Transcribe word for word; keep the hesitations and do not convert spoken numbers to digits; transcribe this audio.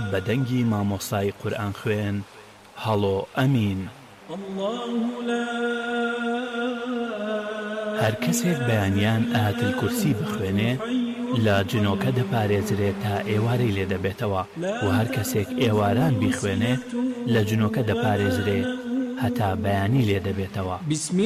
بەدەنگی مامۆسای قورئان خوێن هەڵۆ ئەمین. هەر کەسێک بەیانیان ئایەتول کورسی بخوێنێ لە جنۆکە دەپارێزرێت تا ئێوارەی لێ دەبێتەوە و هەر کەسێک ئێواران بیخوێنێ لە جنۆکە دەپارێزرێت هەتا بەیانی لێ دەبێتەوە.